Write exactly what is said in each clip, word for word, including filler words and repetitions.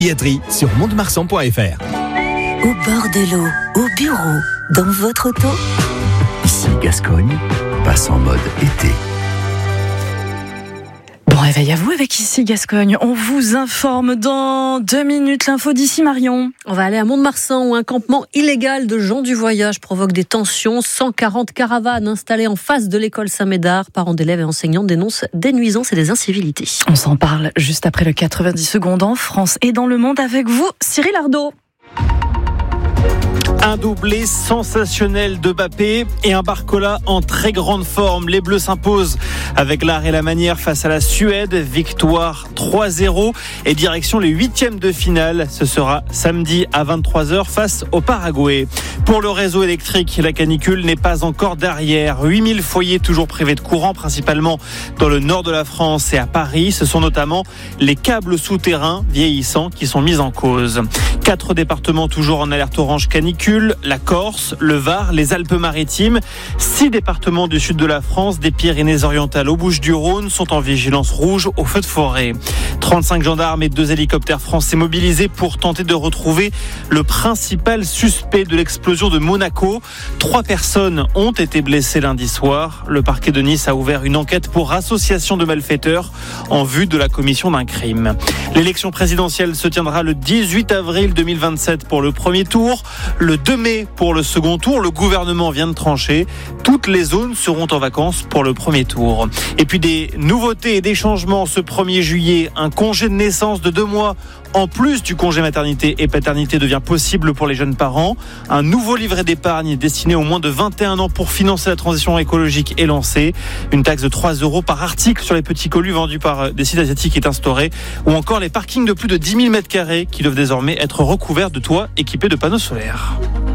Billetterie sur mont de marsan point f r. Au bord de l'eau, au bureau, dans votre auto. Ici Gascogne, passe en mode été. Bon réveil à vous avec Ici Gascogne. On vous informe dans deux minutes l'info d'ici Marion. On va aller à Mont-de-Marsan où un campement illégal de gens du voyage provoque des tensions. cent quarante caravanes installées en face de l'école Saint-Médard. Parents d'élèves et enseignants dénoncent des nuisances et des incivilités. On s'en parle juste après le quatre-vingt-dix secondes en France et dans le monde avec vous, Cyril Ardo. Un doublé sensationnel de Mbappé et un Barcola en très grande forme. Les Bleus s'imposent avec l'art et la manière face à la Suède. Victoire trois zéro et direction les huitièmes de finale. Ce sera samedi à vingt-trois heures face au Paraguay. Pour le réseau électrique, la canicule n'est pas encore derrière. huit mille foyers toujours privés de courant, principalement dans le nord de la France et à Paris. Ce sont notamment les câbles souterrains vieillissants qui sont mis en cause. Quatre départements toujours en alerte orange canicule. La Corse, le Var, les Alpes-Maritimes. Six départements du sud de la France, des Pyrénées-Orientales aux Bouches-du-Rhône, sont en vigilance rouge au feu de forêt. trente-cinq gendarmes et deux hélicoptères français mobilisés pour tenter de retrouver le principal suspect de l'explosion de Monaco. Trois personnes ont été blessées lundi soir. Le parquet de Nice a ouvert une enquête pour association de malfaiteurs en vue de la commission d'un crime. L'élection présidentielle se tiendra le dix-huit avril deux mille vingt-sept pour le premier tour. Le deux mai pour le second tour, le gouvernement vient de trancher. Toutes les zones seront en vacances pour le premier tour. Et puis des nouveautés et des changements ce premier juillet. Un congé de naissance de deux mois en plus du congé maternité et paternité devient possible pour les jeunes parents. Un nouveau livret d'épargne destiné aux moins de vingt et un ans pour financer la transition écologique est lancé. Une taxe de trois euros par article sur les petits colis vendus par des sites asiatiques est instaurée. Ou encore les parkings de plus de dix mille mètres carrés qui doivent désormais être recouverts de toits équipés de panneaux solaires.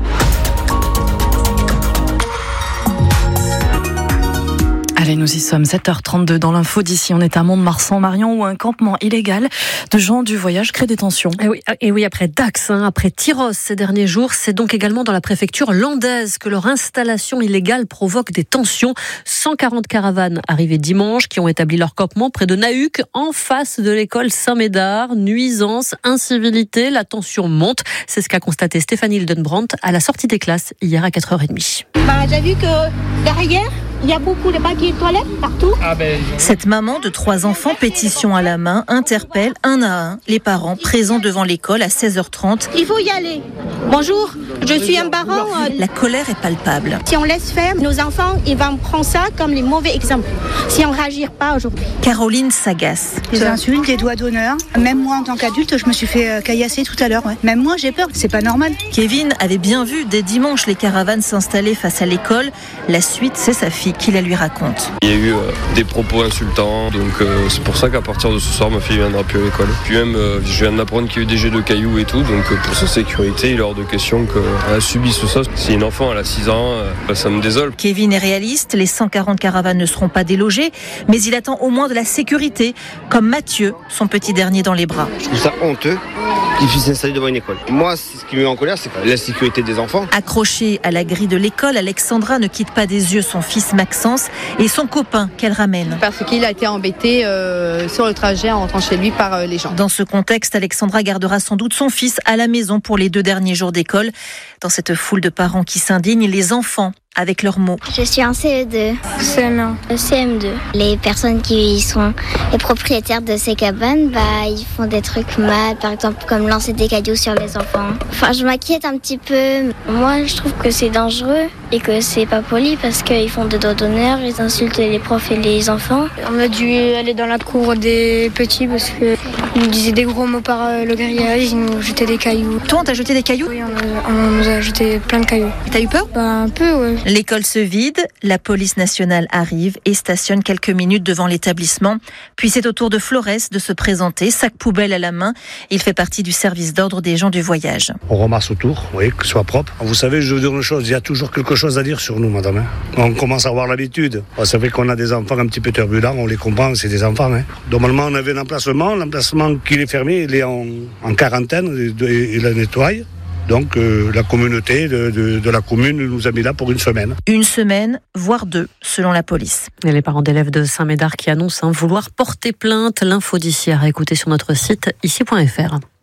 Allez, nous y sommes, sept heures trente-deux dans l'info d'ici. On est à Mont-de-Marsan, Marion, où un campement illégal de gens du voyage crée des tensions. Et oui, et oui après Dax, hein, après Tyros ces derniers jours, c'est donc également dans la préfecture landaise que leur installation illégale provoque des tensions. cent quarante caravanes arrivées dimanche qui ont établi leur campement près de Nahuc, en face de l'école Saint-Médard. Nuisance, incivilité, la tension monte. C'est ce qu'a constaté Stéphanie Hildenbrandt à la sortie des classes hier à quatre heures trente. Bah, j'ai vu que derrière, il y a beaucoup de papiers toilettes partout. Ah ben... Cette maman de trois enfants, pétition à la main, interpelle un à un les parents présents devant l'école à seize heures trente. Il faut y aller. Bonjour, je suis un parent. La colère est palpable. Si on laisse faire, nos enfants, ils vont prendre ça comme les mauvais exemples. Si on ne réagit pas aujourd'hui. Caroline s'agace. Des insultes, des doigts d'honneur. Même moi, en tant qu'adulte, je me suis fait caillasser tout à l'heure. Ouais. Même moi, j'ai peur. C'est pas normal. Kevin avait bien vu dès dimanche les caravanes s'installer face à l'école. La suite, c'est sa fille qui la lui raconte. Il y a eu euh, des propos insultants, donc euh, c'est pour ça qu'à partir de ce soir, ma fille viendra plus à l'école. Puis même, euh, je viens d'apprendre qu'il y a eu des jets de cailloux et tout, donc euh, pour sa sécurité, il est hors de question qu'elle subisse ça. Si une enfant, elle a six ans, euh, bah, ça me désole. Kevin est réaliste, les cent quarante caravanes ne seront pas délogées, mais il attend au moins de la sécurité, comme Mathieu, son petit dernier dans les bras. Je trouve ça honteux qu'il puisse s'installer devant une école. Moi, ce qui me met en colère, c'est la sécurité des enfants. Accrochée à la grille de l'école, Alexandra ne quitte pas des yeux son fils Maxence et son copain qu'elle ramène. Parce qu'il a été embêté euh, sur le trajet en rentrant chez lui par euh, les gens. Dans ce contexte, Alexandra gardera sans doute son fils à la maison pour les deux derniers jours d'école. Dans cette foule de parents qui s'indignent, les enfants avec leurs mots. Je suis en C E deux. C M un. C M deux. Les personnes qui sont les propriétaires de ces cabanes, bah, ils font des trucs mal, par exemple comme lancer des cailloux sur les enfants. Enfin, je m'inquiète un petit peu. Moi, je trouve que c'est dangereux et que c'est pas poli parce qu'ils font des doigts d'honneur, ils insultent les profs et les enfants. On a dû aller dans la cour des petits parce qu'ils nous disaient des gros mots par le grillage, ils nous jetaient des cailloux. Toi, on t'a jeté des cailloux ? Oui, on, a, on nous a jeté plein de cailloux. Et t'as eu peur ? Bah, un peu, oui. L'école se vide, la police nationale arrive et stationne quelques minutes devant l'établissement. Puis c'est au tour de Flores de se présenter, sac poubelle à la main. Il fait partie du service d'ordre des gens du voyage. On ramasse autour, oui, que ce soit propre. Vous savez, je veux dire une chose, il y a toujours quelque chose à dire sur nous, madame. On commence à avoir l'habitude. C'est vrai qu'on a des enfants un petit peu turbulents, on les comprend, c'est des enfants. Hein. Normalement, on avait un emplacement, l'emplacement qui est fermé, il est en, en quarantaine, il la nettoie. Donc euh, la communauté de, de, de la commune nous a mis là pour une semaine. Une semaine, voire deux, selon la police. Et les parents d'élèves de Saint-Médard qui annoncent hein, vouloir porter plainte. L'info d'ici à réécouter sur notre site ici point f r.